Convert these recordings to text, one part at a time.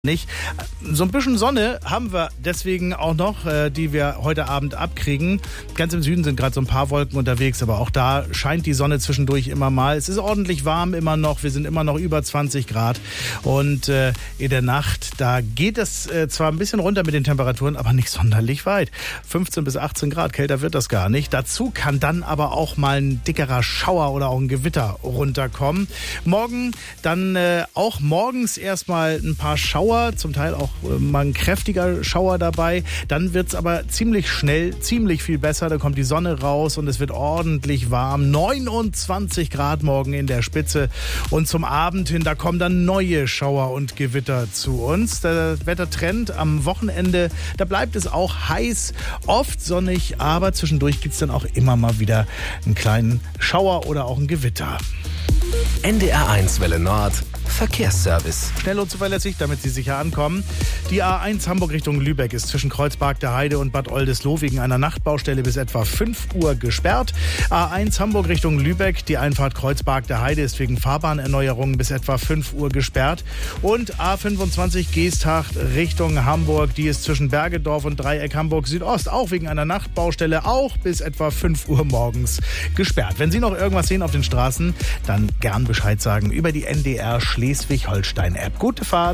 Nicht. So ein bisschen Sonne haben wir deswegen auch noch, die wir heute Abend abkriegen. Ganz im Süden sind gerade so ein paar Wolken unterwegs, aber auch da scheint die Sonne zwischendurch immer mal. Es ist ordentlich warm immer noch, wir sind immer noch über 20 Grad und in der Nacht, da geht es zwar ein bisschen runter mit den Temperaturen, aber nicht sonderlich weit. 15 bis 18 Grad, kälter wird das gar nicht. Dazu kann dann aber auch mal ein dickerer Schauer oder auch ein Gewitter runterkommen. Morgen dann auch morgens erstmal ein paar Schauer, zum Teil auch mal ein kräftiger Schauer dabei. Dann wird es aber ziemlich schnell, ziemlich viel besser. Da kommt die Sonne raus und es wird ordentlich warm. 29 Grad morgen in der Spitze. Und zum Abend hin, da kommen dann neue Schauer und Gewitter zu uns. Der Wettertrend am Wochenende, da bleibt es auch heiß, oft sonnig, aber zwischendurch gibt es dann auch immer mal wieder einen kleinen Schauer oder auch ein Gewitter. NDR1 Welle Nord Verkehrsservice. Schnell und zuverlässig, damit Sie sicher ankommen. Die A1 Hamburg Richtung Lübeck ist zwischen Kreuzberg der Heide und Bad Oldesloe wegen einer Nachtbaustelle bis etwa 5 Uhr gesperrt. A1 Hamburg Richtung Lübeck, die Einfahrt Kreuzberg der Heide ist wegen Fahrbahnerneuerungen bis etwa 5 Uhr gesperrt. Und A25 Geesthacht Richtung Hamburg, die ist zwischen Bergedorf und Dreieck Hamburg Südost auch wegen einer Nachtbaustelle auch bis etwa 5 Uhr morgens gesperrt. Wenn Sie noch irgendwas sehen auf den Straßen, dann gern Bescheid sagen über die NDR Schleswig-Holstein-App. Gute Fahrt.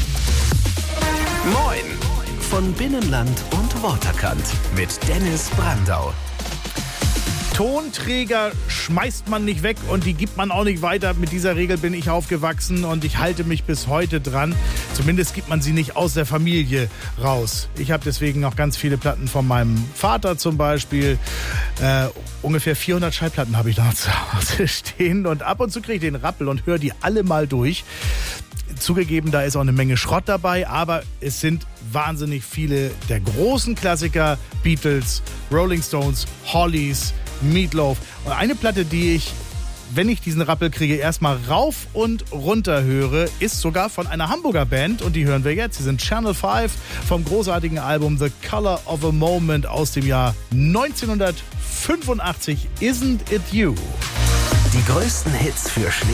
Moin von Binnenland und Waterkant mit Dennis Brandau. Tonträger schmeißt man nicht weg und die gibt man auch nicht weiter. Mit dieser Regel bin ich aufgewachsen und ich halte mich bis heute dran. Zumindest gibt man sie nicht aus der Familie raus. Ich habe deswegen noch ganz viele Platten von meinem Vater zum Beispiel. Ungefähr 400 Schallplatten habe ich noch zu Hause stehen. Und ab und zu kriege ich den Rappel und höre die alle mal durch. Zugegeben, da ist auch eine Menge Schrott dabei, aber es sind wahnsinnig viele der großen Klassiker. Beatles, Rolling Stones, Hollies, Meatloaf. Und eine Platte, die ich, wenn ich diesen Rappel kriege, erstmal rauf und runter höre, ist sogar von einer Hamburger Band und die hören wir jetzt. Sie sind Channel 5 vom großartigen Album The Color of a Moment aus dem Jahr 1985. Isn't It You? Die größten Hits für